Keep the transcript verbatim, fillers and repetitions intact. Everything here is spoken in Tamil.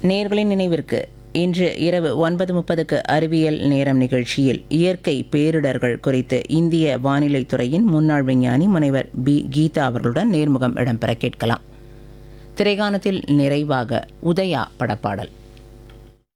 நேயர்களின் நினைவிற்கு இன்று இரவு ஒன்பது முப்பதுக்கு அறிவியல் நேரம் நிகழ்ச்சியில் இயற்கை பேரிடர்கள் குறித்து இந்திய வானிலை துறையின் முன்னாள் விஞ்ஞானி முனைவர் பி கீதா அவர்களுடன் நேர்முகம் இடம்பெற கேட்கலாம். திரைகாணத்தில் நிறைவாக உதயா படப்பாடல்.